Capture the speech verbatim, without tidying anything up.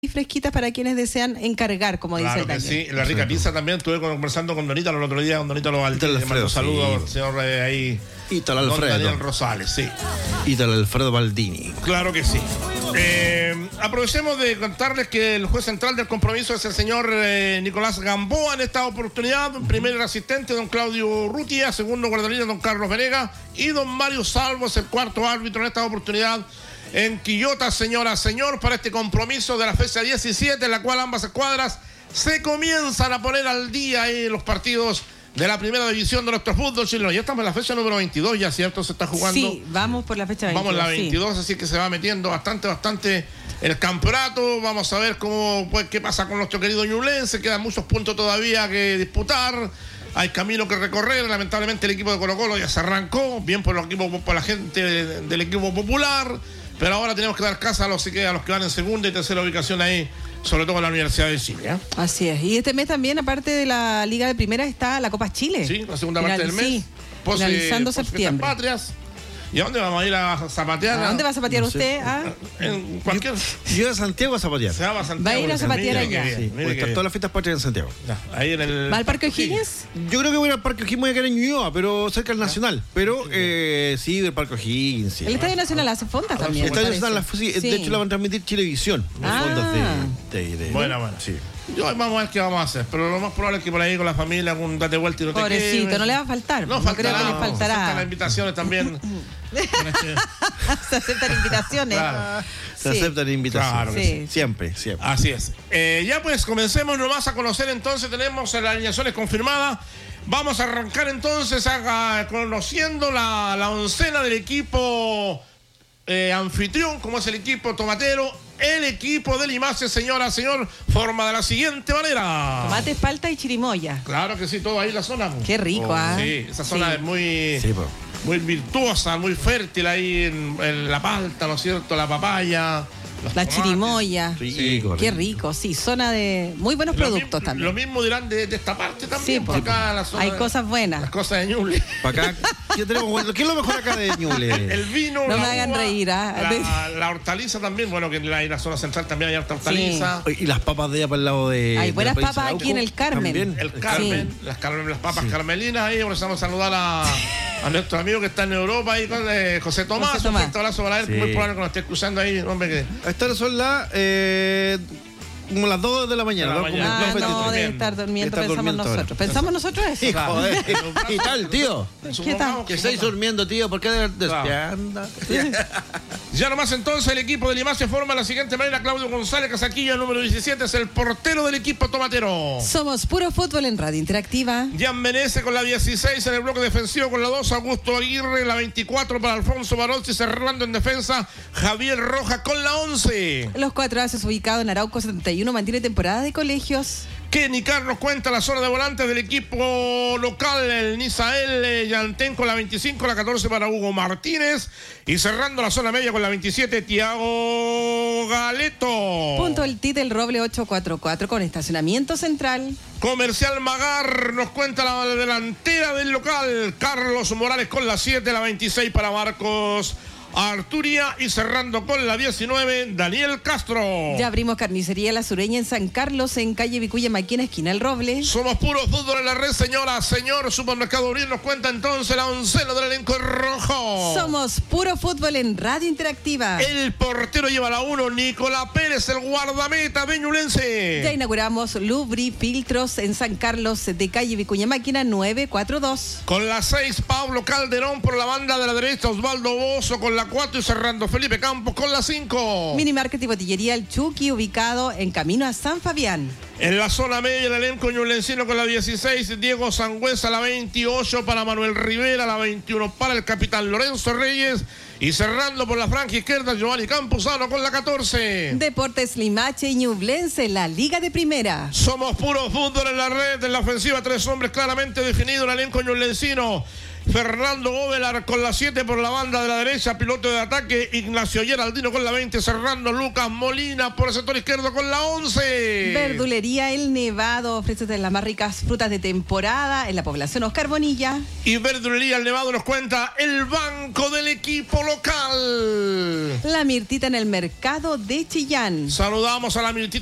y fresquitas para quienes desean encargar, como claro dice el Daniel. Sí, la rica pizza también. Estuve conversando con Donita el otro día, con Donita Lobaldini. Le mando saludos al señor eh, ahí. Ítalo Alfredo. Daniel Rosales, sí. Ítalo Alfredo Baldini. Claro que sí. Eh, aprovechemos de contarles que el juez central del compromiso es el señor eh, Nicolás Gamboa. En esta oportunidad, primer asistente don Claudio Rutia, segundo guardalínea don Carlos Venega y don Mario Salvo es el cuarto árbitro en esta oportunidad en Quillota, señora, señor, para este compromiso de la fecha diecisiete, en la cual ambas escuadras se comienzan a poner al día en los partidos de la primera división de nuestro fútbol chileno. Ya estamos en la fecha número veintidós, ya cierto, se está jugando. Sí, vamos por la fecha veintidós. Vamos en la veintidós, sí. Así que se va metiendo bastante, bastante el campeonato. Vamos a ver cómo, pues, qué pasa con nuestro querido Ñublense. Quedan muchos puntos todavía que disputar. Hay camino que recorrer. Lamentablemente el equipo de Colo Colo ya se arrancó. Bien por los equipos, por la gente del equipo popular. Pero ahora tenemos que dar casa a los, a los que van en segunda y tercera ubicación ahí, sobre todo en la Universidad de Chile. ¿eh? Así es. Y este mes también, aparte de la Liga de Primera, está la Copa Chile. Sí, la segunda parte del mes. Sí, pos, finalizando eh, septiembre. Patrias. ¿Y a dónde vamos a ir a zapatear? ¿A dónde va a zapatear no sé. usted? ¿Ah? En cualquier... Yo a Santiago a zapatear. Se va a Santiago. Va a ir a zapatear allá. Sí, voy a estar todas las fiestas patrias en Santiago. Ya, ahí en el... ¿Va al Parque O'Higgins? Yo creo que voy al Parque O'Higgins, voy a quedar en Ñuñoa, pero cerca del Nacional. Pero eh, sí, del Parque O'Higgins. Sí. El Estadio Nacional hace fondas también. El Estadio Nacional, la, sí, Sí. de hecho la van a transmitir Chilevisión. Las Ah. fondas de, de, de- Bueno, bueno. Sí. Yo, vamos a ver qué vamos a hacer, pero lo más probable es que por ahí con la familia, con un date vuelta y no te Pobrecito, quemes. no le va a faltar. No, No, faltará, creo que le no, faltará. aceptan las invitaciones también. Se aceptan invitaciones. Claro. Se Sí. aceptan invitaciones. Claro que sí. Siempre, siempre. Así es. Eh, ya pues comencemos nomás a conocer entonces, tenemos las alineaciones confirmadas. Vamos a arrancar entonces a, a, conociendo la, la oncena del equipo eh, anfitrión, como es el equipo tomatero. El equipo de Limache, señora, señor, forma de la siguiente manera. Tomate, palta y chirimoya. Claro que sí, todo ahí en la zona. Qué rico, Oh, ¿ah? Sí, esa zona Sí. es muy... Sí, po. muy virtuosa, muy fértil ahí en, en la palta, ¿no es cierto? La papaya, los La tomates. chirimoya. Rico, Qué rico. rico, sí. Zona de muy buenos Lo productos mi- también. Lo mismo dirán de, de esta parte también, Sí, por po. acá en la zona Hay de- cosas buenas. Las cosas de Ñuble. Para acá, ¿qué tenemos? ¿Qué es lo mejor acá de Ñuble? El vino, No la me hagan uva, reír, ¿ah? la, la hortaliza también, bueno, que en la, en la zona central también hay harta hortaliza. Y las papas de allá para el lado de. Hay de buenas la provincia papas de aquí en el Carmen. También. El Carmen, Sí. las, car- las papas carmelinas ahí, empezamos a saludar a, a nuestro amigo que está en Europa ahí con eh, José Tomás. José Un Tomás. fuerte abrazo para él, Sí. muy probable que nos esté escuchando ahí, hombre que... A esta hora son las. Eh, como las dos de la mañana, De la ¿no? Como mañana. Ah, dos no, veintitrés. debe estar durmiendo, Está pensamos durmiendo ahora. nosotros. ¿Pensamos nosotros eso? Sí, joder. ¿Qué tal, tío? ¿Qué tal? Que estáis durmiendo, tío. ¿Por qué despierta? Ya nomás entonces el equipo de Limache forma de la siguiente manera. Claudio González Casaquilla, el número diecisiete, es el portero del equipo tomatero. Somos Puro Fútbol en Radio Interactiva. Jan Menezes con la dieciséis en el bloque defensivo, con la dos Augusto Aguirre, la veinticuatro para Alfonso Barozzi, cerrando en defensa Javier Roja con la once. Los cuatro haces ubicado en Arauco setenta y uno mantiene temporada de colegios. Kenny Carlos cuenta la zona de volantes del equipo local, el Nisael eh, Yantén con la veinticinco, la catorce para Hugo Martínez y cerrando la zona media con la veintisiete Tiago Galeto. Punto el T del Roble ochocientos cuarenta y cuatro con estacionamiento central. Comercial Magar nos cuenta la delantera del local, Carlos Morales con la siete, la veintiséis para Marcos Arturia y cerrando con la diecinueve Daniel Castro. Ya abrimos carnicería La Sureña en San Carlos, en calle Vicuña Maquina, esquina El Roble. Somos puro fútbol en la red, señora, señor. Supermercado Uriel nos cuenta entonces la oncena del elenco rojo. Somos Puro Fútbol en Radio Interactiva. El portero lleva la uno, Nicolás Pérez, el guardameta de Ñublense. Ya inauguramos Lubri Filtros en San Carlos, de calle Vicuña Máquina nueve cuatro dos. Con la seis, Pablo Calderón por la banda de la derecha, Osvaldo Bozo con la cuatro y cerrando Felipe Campos con la cinco. Mini Market y Botillería El Chucky, ubicado en camino a San Fabián. En la zona media, el elenco ñublencino con la dieciséis, Diego Sangüesa, la veintiocho para Manuel Rivera, la veintiuno para el capitán Lorenzo Reyes y cerrando por la franja izquierda, Giovanni Campuzano con la catorce. Deportes Limache y Ñublense, la Liga de Primera. Somos puro fútbol en la red, en la ofensiva, tres hombres claramente definidos, el elenco ñublencino. Fernando Ovelar con la siete por la banda de la derecha, piloto de ataque. Ignacio Geraldino con la veinte, cerrando Lucas Molina por el sector izquierdo con la once. Verdulería El Nevado ofrece las más ricas frutas de temporada en la población Oscar Bonilla. Y Verdulería El Nevado nos cuenta el banco del equipo local. La Mirtita en el mercado de Chillán. Saludamos a la Mirtita